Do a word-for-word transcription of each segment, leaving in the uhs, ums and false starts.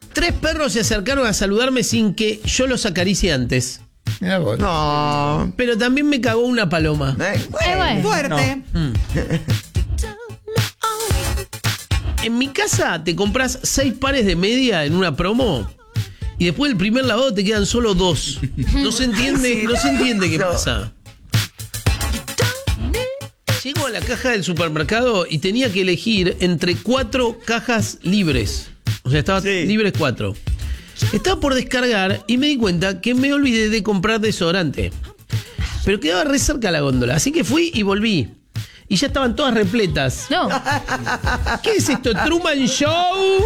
Tres perros se acercaron a saludarme sin que yo los acaricie antes. Mirá vos. No. Pero también me cagó una paloma. Eh, Eh, bueno. Fuerte. Mm. En mi casa te compras seis pares de media en una promo y después del primer lavado te quedan solo dos. No se entiende, no se entiende qué No. pasa. Llego a la caja del supermercado y tenía que elegir entre cuatro cajas libres. O sea, estaba Sí. libres cuatro. Estaba por descargar y me di cuenta que me olvidé de comprar desodorante. Pero quedaba re cerca la góndola, así que fui y volví. Y ya estaban todas repletas. No. ¿Qué es esto? ¿Truman Show?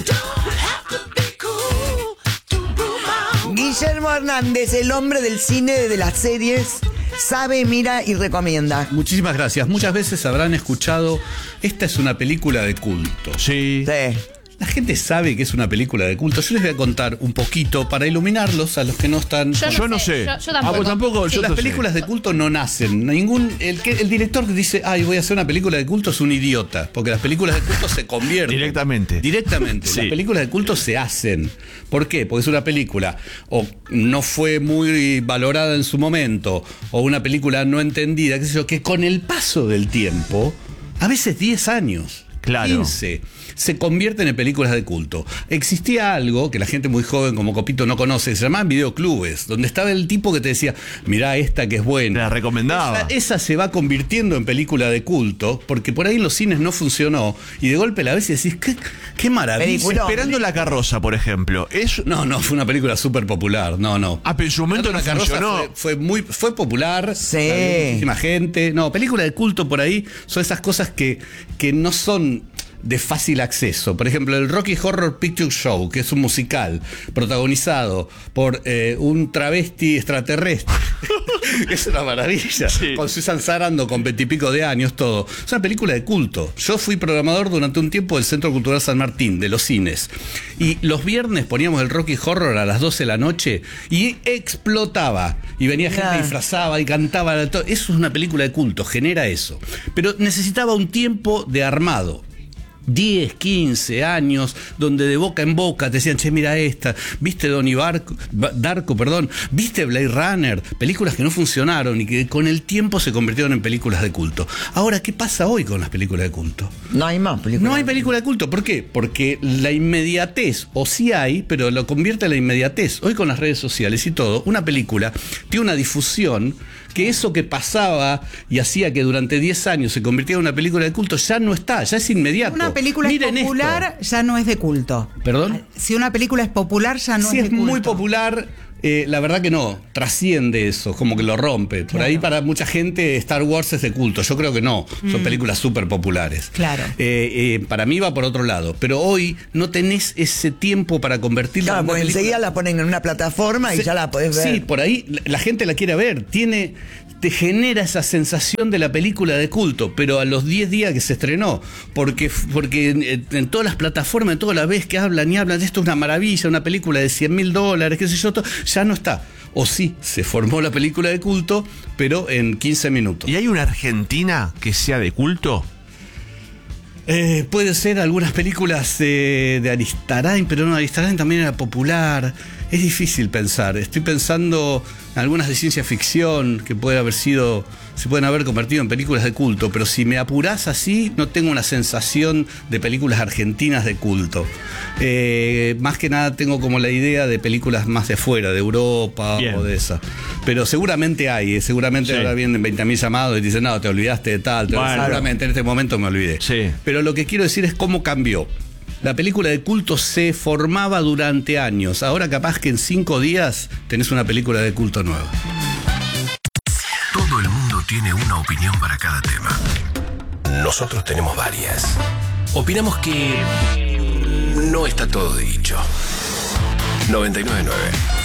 Guillermo Hernández, el hombre del cine, de las series, sabe, mira y recomienda. Muchísimas gracias. Muchas veces habrán escuchado, esta es una película de culto. Sí. Sí. La gente sabe que es una película de culto. Yo les voy a contar un poquito para iluminarlos a los que no están. Yo no sé. Yo, yo Ah, tampoco. vos tampoco. Yo Las no sé. películas de culto no nacen. Ningún el, que, el director que dice, ay, voy a hacer una película de culto es un idiota. Porque las películas de culto se convierten. Directamente. Directamente. Sí. Las películas de culto se hacen. ¿Por qué? Porque es una película o no fue muy valorada en su momento, o una película no entendida, qué sé yo, que con el paso del tiempo, a veces diez años, Claro. quince, se convierten en películas de culto. Existía algo que la gente muy joven como Copito no conoce, que se llamaban videoclubes, donde estaba el tipo que te decía, mirá esta que es Te buena. la recomendaba. Esa, esa se va convirtiendo en película de culto, porque por ahí en los cines no funcionó, y de golpe la ves y decís, qué, qué maravilla. Película. Esperando la carroza, por ejemplo. Es... No, no, fue una película súper popular, no, no. Ah, pero en su momento no La Carroza funcionó. Fue, fue muy, fue popular, Sí. la vio muchísima gente. No, película de culto por ahí son esas cosas que, que no son de fácil acceso. Por ejemplo, el Rocky Horror Picture Show, que es un musical protagonizado por eh, un travesti extraterrestre. Es una maravilla. Sí. Con Susan Sarandon, con veintipico de años, todo. Es una película de culto. Yo fui programador durante un tiempo del Centro Cultural San Martín, de los cines. Y los viernes poníamos el Rocky Horror a las doce de la noche y explotaba. Y venía gente Claro. disfrazada y cantaba. Eso es una película de culto, genera eso. Pero necesitaba un tiempo de armado. diez, quince años, donde de boca en boca te decían, che, mira esta, viste Donnie Barco, Darko, perdón, viste Blade Runner, películas que no funcionaron y que con el tiempo se convirtieron en películas de culto. Ahora, ¿qué pasa hoy con las películas de culto? No hay más películas. No hay película de culto. ¿Por qué? Porque la inmediatez, o sí hay, pero lo convierte en la inmediatez. Hoy con las redes sociales y todo, una película tiene una difusión que eso que pasaba y hacía que durante diez años se convirtiera en una película de culto ya no está, ya es inmediato. Una película Miren es popular, ya no es de culto. esto. ¿Perdón? Si una película es popular, ya no Si es es de culto. muy popular, eh, la verdad que no, trasciende eso, como que lo rompe. Por ahí para mucha gente Star Wars es de culto, yo creo que no, son películas súper populares. Claro. Eh, eh, para mí va por otro lado, pero hoy no tenés ese tiempo para convertirla Claro, en una porque película. enseguida la ponen en una plataforma y Sí, ya la podés ver. Sí, por ahí la- la gente la quiere ver, tiene, te genera esa sensación de la película de culto, pero a los diez días que se estrenó, porque, porque en, en todas las plataformas, en todas las veces que hablan y hablan, esto es una maravilla, una película de cien mil dólares, qué sé yo, todo, ya no está. O sí, se formó la película de culto, pero en quince minutos. ¿Y hay una Argentina que sea de culto? Eh, puede ser algunas películas eh, de Aristarain, pero no, Aristarain también era popular. Es difícil pensar. Estoy pensando en algunas de ciencia ficción que pueden haber sido, se pueden haber convertido en películas de culto, pero si me apurás así, no tengo una sensación de películas argentinas de culto. Eh, más que nada tengo como la idea de películas más de afuera, de Europa Bien. o de esa. Pero seguramente hay, eh, seguramente Sí. ahora vienen veinte mil llamados y dicen, no, te olvidaste de tal, te- Bueno. seguramente en este momento me olvidé. Sí. Pero lo que quiero decir es cómo cambió. La película de culto se formaba durante años. Ahora capaz que en cinco días tenés una película de culto nueva. Todo el mundo tiene una opinión para cada tema. Nosotros tenemos varias. Opinamos que no está todo dicho. noventa y nueve punto nueve